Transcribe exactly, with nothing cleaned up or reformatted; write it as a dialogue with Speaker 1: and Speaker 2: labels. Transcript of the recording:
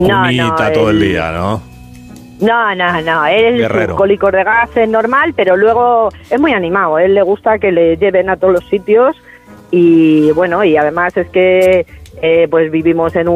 Speaker 1: No,
Speaker 2: cunita
Speaker 1: no,
Speaker 2: todo el
Speaker 1: él-
Speaker 2: día, ¿no?
Speaker 1: No, no, no, él
Speaker 2: Guerrero.
Speaker 1: sus cólicos de gas es normal, pero luego es muy animado, a él le gusta que le lleven a todos los sitios y bueno, y además es que eh, pues vivimos en un